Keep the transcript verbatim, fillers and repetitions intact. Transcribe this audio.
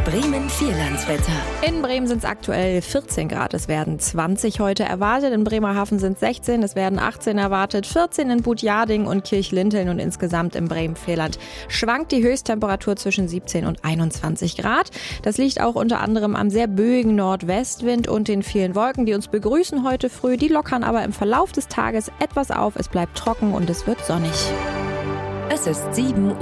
Bremen-Vierlandswetter. In Bremen sind es aktuell vierzehn Grad, es werden zwanzig heute erwartet. In Bremerhaven sind es sechzehn, es werden achtzehn erwartet, vierzehn in Butjading und Kirchlinteln und insgesamt im Bremen-Vierland schwankt die Höchsttemperatur zwischen siebzehn und einundzwanzig Grad. Das liegt auch unter anderem am sehr böigen Nordwestwind und den vielen Wolken, die uns begrüßen heute früh. Die lockern aber im Verlauf des Tages etwas auf, es bleibt trocken und es wird sonnig. Es ist sieben Uhr.